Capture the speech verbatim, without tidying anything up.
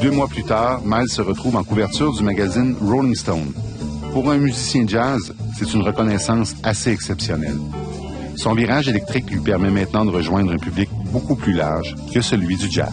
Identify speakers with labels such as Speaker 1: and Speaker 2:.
Speaker 1: Deux mois plus tard, Miles se retrouve en couverture du magazine Rolling Stone. Pour un musicien jazz, c'est une reconnaissance assez exceptionnelle. Son virage électrique lui permet maintenant de rejoindre un public beaucoup plus large que celui du jazz.